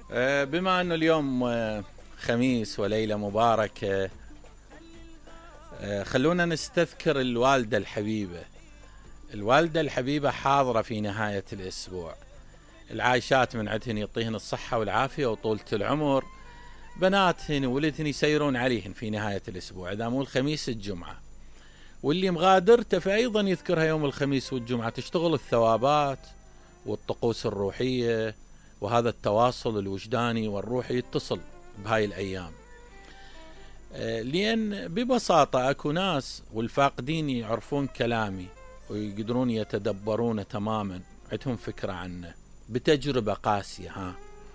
بما أنه اليوم خميس وليلة مباركة، خلونا نستذكر الوالدة الحبيبة. الوالدة الحبيبة حاضرة في نهاية الأسبوع. العايشات من عندهن يعطيهن الصحة والعافية وطولة العمر، بناتهن وولدهن يسيرون عليهن في نهاية الأسبوع، إذا مو الخميس الجمعة. واللي مغادرته فأيضا يذكرها يوم الخميس والجمعة، تشتغل الثوابات والطقوس الروحية، وهذا التواصل الوجداني والروحي يتصل بهاي الأيام. لأن ببساطة أكو ناس والفاقدين يعرفون كلامي ويقدرون يتدبرون تماما، عندهم فكرة عنه بتجربة قاسية.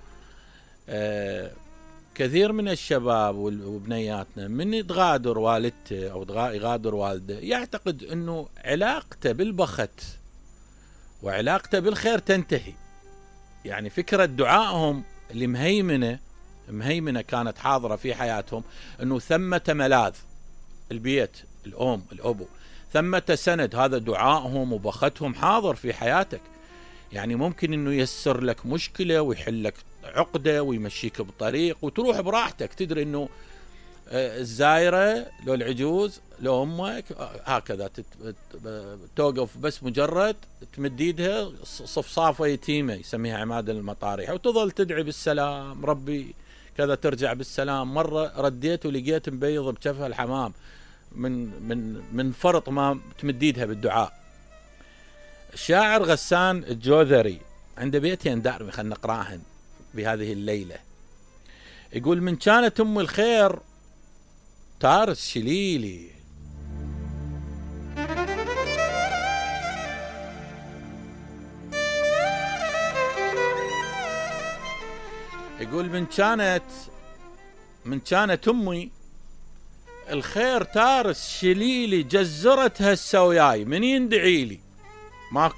كثير من الشباب وبنياتنا من يتغادر والدته أو يغادر والده يعتقد أنه علاقته بالبخت وعلاقته بالخير تنتهي. يعني فكرة دعائهم اللي مهيمنة كانت حاضرة في حياتهم، أنه ثمة ملاذ البيت، الأم الأبو، ثمة سند، هذا دعائهم وبختهم حاضر في حياتك. يعني ممكن أنه ييسر لك مشكلة ويحل لك عقدة ويمشيك بطريق وتروح براحتك، تدري أنه الزايرة لو العجوز لو أمك هكذا توقف، بس مجرد تمد ايدها صفصافة يتيمة يسميها عماد المطاريح، وتظل تدعي بالسلام ربي كذا ترجع بالسلام. مرة رديت ولقيت مبيض بجفها الحمام من فرط ما تمد ايدها بالدعاء. الشاعر غسان الجوذري عنده بيتين دارمي، خلنا نقراهن بهذه الليلة. يقول: من كانت أم الخير تارس شليلي، يقول من كانت أمي الخير تارس شليلي، جزرتها السوياي، من يندعي لي؟ ماكو،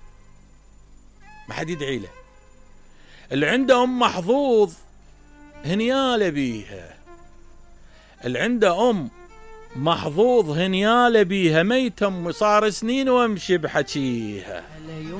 ما حد يدعي له. اللي عنده أم محظوظ هنياله بيها، اللي عنده أم محظوظ هنياله بيها، ميت أمي صار سنين وامشي بحكيها.